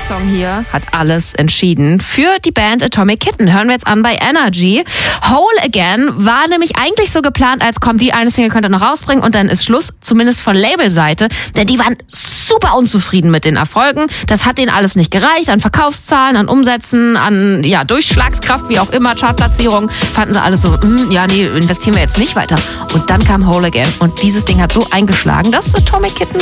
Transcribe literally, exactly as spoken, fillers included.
Song hier hat alles entschieden für die Band Atomic Kitten. Hören wir jetzt an bei Energy. Whole Again war nämlich eigentlich so geplant, als kommt die eine Single, könnt ihr noch rausbringen und dann ist Schluss, zumindest von Labelseite, denn die waren super unzufrieden mit den Erfolgen. Das hat denen alles nicht gereicht, an Verkaufszahlen, an Umsätzen, an ja Durchschlagskraft, wie auch immer, Chartplatzierung, fanden sie alles so, mm, ja nee, investieren wir jetzt nicht weiter. Und dann kam Whole Again und dieses Ding hat so eingeschlagen, dass Atomic Kitten